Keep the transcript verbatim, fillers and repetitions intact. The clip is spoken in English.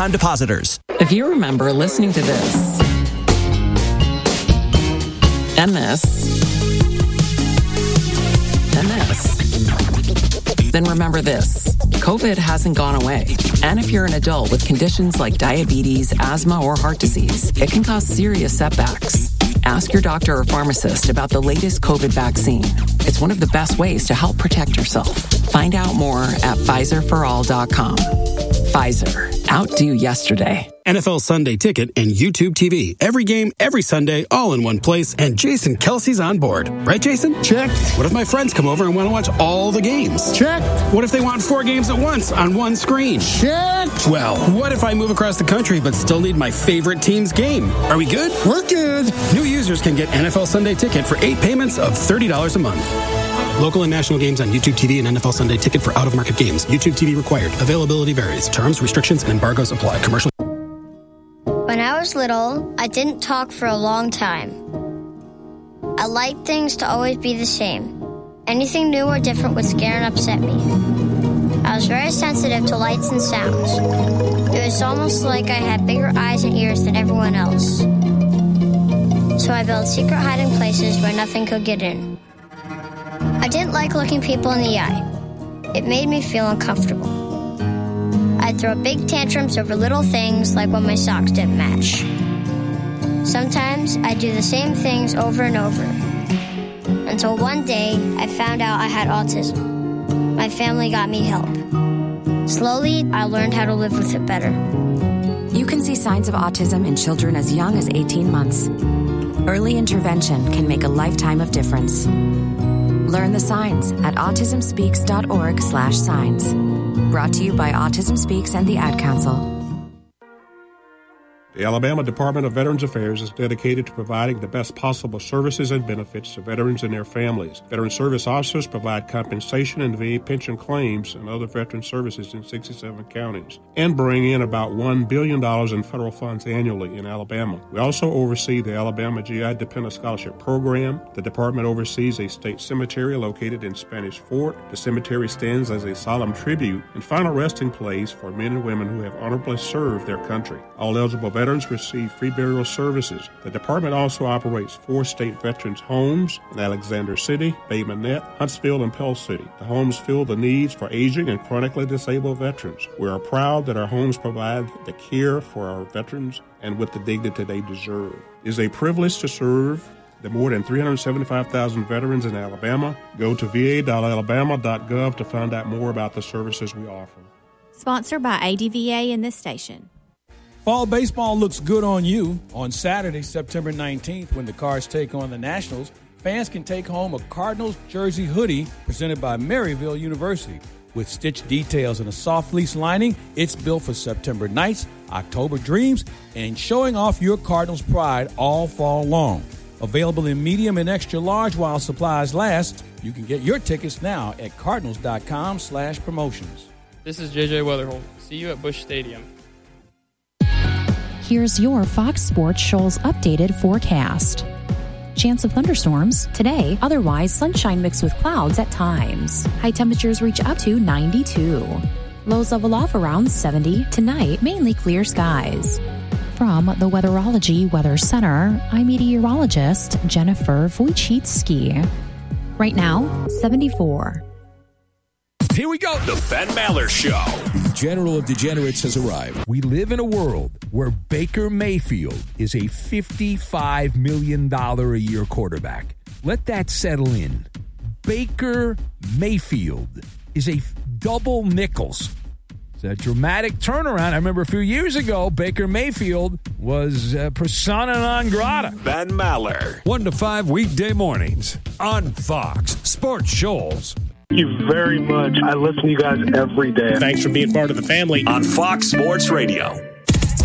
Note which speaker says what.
Speaker 1: first-time depositors.
Speaker 2: If you remember listening to this and this and this, then remember this. COVID hasn't gone away. And if you're an adult with conditions like diabetes, asthma, or heart disease, it can cause serious setbacks. Ask your doctor or pharmacist about the latest COVID vaccine. It's one of the best ways to help protect yourself. Find out more at Pfizer for all dot com. Pfizer. Outdo yesterday.
Speaker 3: N F L Sunday Ticket and YouTube T V. Every game, every Sunday, all in one place, and Jason Kelsey's on board. Right, Jason?
Speaker 4: Check.
Speaker 3: What if my friends come over and want to watch all the games?
Speaker 4: Check.
Speaker 3: What if they want four games at once on one screen?
Speaker 4: Check.
Speaker 3: Well, what if I move across the country but still need my favorite team's game? Are we good?
Speaker 4: We're good.
Speaker 3: New users can get N F L Sunday Ticket for eight payments of thirty dollars a month. Local and national games on YouTube T V and N F L Sunday Ticket for out-of-market games. YouTube T V required. Availability varies. Terms, restrictions, and embargoes apply. Commercial.
Speaker 5: When I was little, I didn't talk for a long time. I liked things to always be the same. Anything new or different would scare and upset me. I was very sensitive to lights and sounds. It was almost like I had bigger eyes and ears than everyone else. So I built secret hiding places where nothing could get in. I didn't like looking people in the eye. It made me feel uncomfortable. I'd throw big tantrums over little things like when my socks didn't match. Sometimes I'd do the same things over and over. Until one day, I found out I had autism. My family got me help. Slowly, I learned how to live with it better.
Speaker 6: You can see signs of autism in children as young as eighteen months. Early intervention can make a lifetime of difference. Learn the signs at autism speaks dot org slash signs. Brought to you by Autism Speaks and the Ad Council.
Speaker 7: The Alabama Department of Veterans Affairs is dedicated to providing the best possible services and benefits to veterans and their families. Veteran service officers provide compensation and V A pension claims and other veteran services in sixty-seven counties and bring in about one billion dollars in federal funds annually in Alabama. We also oversee the Alabama G I Dependent Scholarship Program. The department oversees a state cemetery located in Spanish Fort. The cemetery stands as a solemn tribute and final resting place for men and women who have honorably served their country. All eligible veterans receive free burial services. The department also operates four state veterans' homes in Alexander City, Bay Minette, Huntsville, and Pell City. The homes fill the needs for aging and chronically disabled veterans. We are proud that our homes provide the care for our veterans and with the dignity they deserve. It is a privilege to serve the more than three hundred seventy-five thousand veterans in Alabama. Go to v a dot alabama dot gov to find out more about the services we offer.
Speaker 8: Sponsored by A D V A and this station.
Speaker 9: Fall baseball looks good on you. On Saturday, September nineteenth, when the Cards take on the Nationals, fans can take home a Cardinals jersey hoodie presented by Maryville University. With stitched details and a soft fleece lining, it's built for September nights, October dreams, and showing off your Cardinals pride all fall long. Available in medium and extra large while supplies last. You can get your tickets now at cardinals dot com slash promotions.
Speaker 10: This is J J Weatherholt. See you at Busch Stadium.
Speaker 11: Here's your Fox Sports Shoals updated forecast. Chance of thunderstorms today, otherwise sunshine mixed with clouds at times. High temperatures reach up to ninety-two. Lows level off around seventy. Tonight, mainly clear skies. From the Weatherology Weather Center, I'm meteorologist Jennifer Wojcicki. Right now, seventy-four.
Speaker 12: Here we go. The Ben Maller Show. General of Degenerates has arrived. We live in a world where Baker Mayfield is a fifty-five million dollars a year quarterback. Let that settle in. Baker Mayfield is a double nickels. It's a dramatic turnaround. I remember a few years ago, Baker Mayfield was uh, persona non grata.
Speaker 13: Ben Maller. One to five weekday mornings on Fox Sports Shoals.
Speaker 14: Thank you very much. I listen to you guys every day.
Speaker 15: Thanks for being part of the family.
Speaker 13: On Fox Sports Radio.